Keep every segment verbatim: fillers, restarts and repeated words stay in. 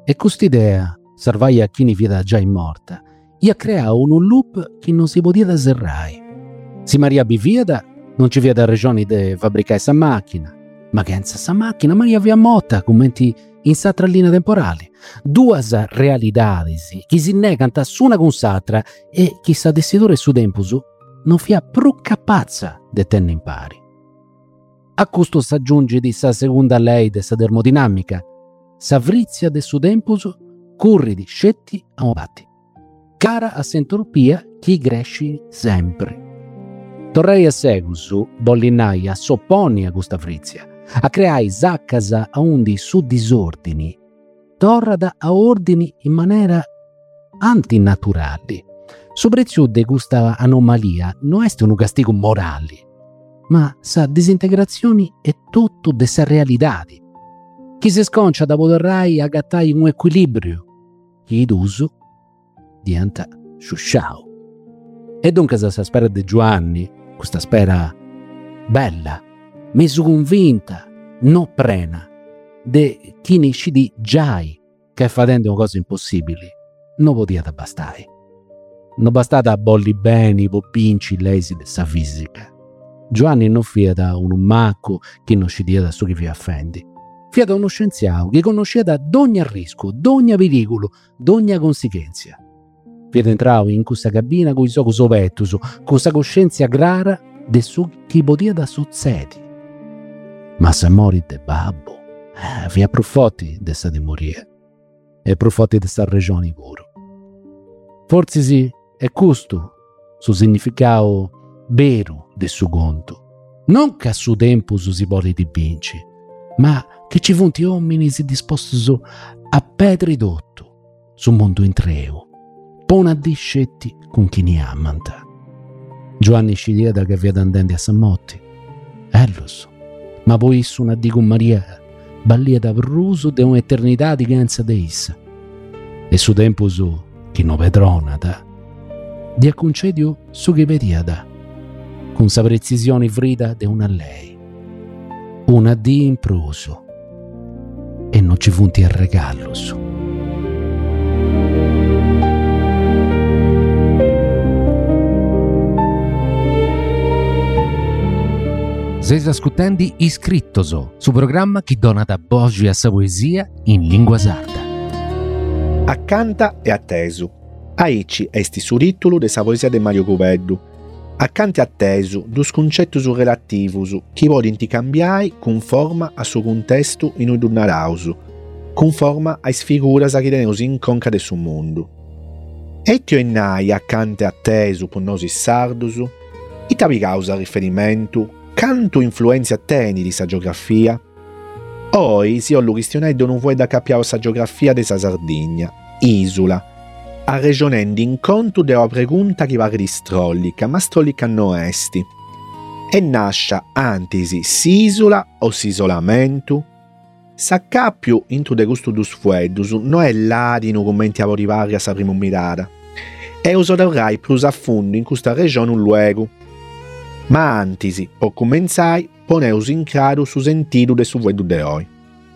E quest'idea, servaia a chi ne vieda già immorta, ia crea un loop che non si podia serrai. Si Maria bivieda, non ci via da regioni de fabbricare sa macchina, ma che senza sa macchina Maria via motta, commenti in s'altra linea temporale. Duas realidades che si negano una con s'altra e chi sa decidere su tempusu non fia più capazza de tenne in pari. A questo s'aggiunge di sa seconda lei de sa termodinamica, sa vrizia de su tempusu curri di scetti a un batti. Cara a s'entropia chi cresci sempre. Torrei a segusu, bollinai a sopponi a questa vrizia, a creai zaccasa a undi su disordini, torrada a ordini in maniera antinaturali. Soprattutto de questa anomalia non è un castigo morale, ma sa disintegrazioni è tutto de sa realidad. Chi si sconcia da poterrai agattai un equilibrio, chi d'uso diventa sciusciao. E dunque se si spera di Giovanni, questa spera bella, messo convinta, non prena, de chi ne scidi giai che facendo cose impossibili, non poteva bastare. Non bastata a bolli bene, popinci, lesi de sa fisica. Giovanni non fia da un umacco che non scidia da su chi vi affendi. Fia da uno scienziato che conosceva d'ogni rischio, d'ogni pericolo, d'ogni conseguenza. Fia entravo in questa cabina con i suoi sovettus, con questa coscienza grara de su chi poteva succedere. Ma se mori de babbo, eh, fia profotti de sa di morire, e profotti de sa regione pure. Forse sì, è questo su significato vero del suo conto. Non che a suo tempo si vuole di vinci, ma che ci funti uomini si disposti a pedri dotto, su mondo in treo, pona di scetti con chi ne amanta. Giovanni scidia da che via d'andende a Sammotti. Eh lo so, ma poi su una di con Maria ballia da bruso de un'eternità di ganza de issa. E su tempo su chi no vedrona da di a concedio su che vediada, con sa precisione frida de una lei, una di impruso, e non ci funti a regalo su. Sei ascoltando Iscrittoso, su programma che dona da voce a sa poesia in lingua sarda. Accanta e attesu. Aici esti su titolo de sa poesia de Mario Cuveddu. Accante e attesu, dus concettus relativus, chi podinti cambiai conforma a su contestu in udu narausu, conforma a figuras che teneus in conca de su mundu. Ettio e nai accante e attesu per nosis sardus, itavi causa riferimento, cantu influenzia teni di sa geografia? Oi si ho lu questioneddo non vuoi da capiare sa geografia de sa Sardigna, isula, a regionendi in conto de una pregunta che va di strollica, ma strollica no esti. E nascia antisi s'isula o s'isolamento? S'accappio intro de gusto dus fueddus no è là di nu commenti a arrivare a sa prima mirada. E uso dovrai plus a fondo in questa regione un luogo. Ma antisi, o comenzai, poneus in crado su sentido de su vuedu de oi.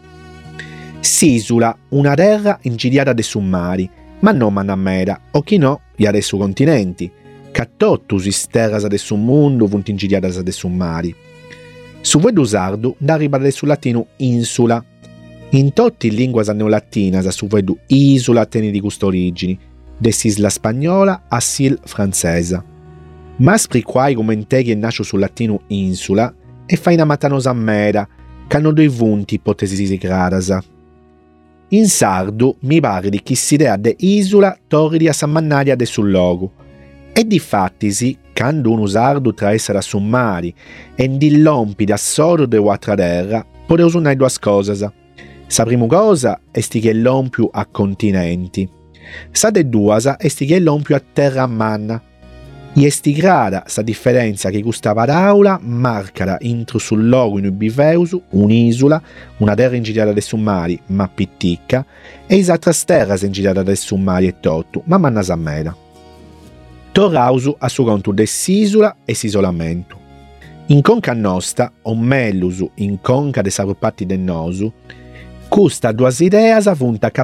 S'isula, una terra ingidiata de su mari, ma non manamera, o chi no, ia de su continenti, ca tottus is terras de su mundu vunt ingidiadas de su mari. Su vuedu sardu d'arriba de su latino insula. In totti linguas neolatinas su vuedu isula teni di gusto origini, de s'isla spagnola a sil francesa. Ma spriquai commenteghi e nascio sul latino insula e fai una matanosa mera, che hanno due vunti ipotesi si gradasa. In sardu mi pare di chi si idea de isula torridi a sammannaria de sul logo. E difattisi, quando uno sardu tra essere a summari e dillompi da solo de un'altra terra, poteus unai due cose. Sa prima cosa esti che l'ompiu a continenti. Sa de duas esti che l'ompiu a terra manna. E esti grada sa differenza che questa parola marcara intro sul logo in ubiveusu un'isola, una terra ingidiata de summari, ma pitticca, e is atras terras ingidiata de summari e tottu, ma manna sammeda. Torrausu a su conto de s'isola e s'isolamento. In conca nostra, o mellusu in conca de sa parti de nosu, custa duas ideas funt